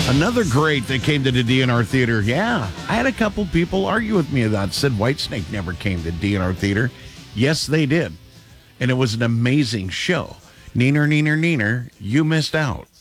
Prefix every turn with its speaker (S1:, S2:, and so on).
S1: Another great that came to the DNR Theater. Yeah, I had a couple people argue with me about said Whitesnake never came to DNR Theater. Yes, they did. And it was an amazing show. Neener, neener, neener, you missed out.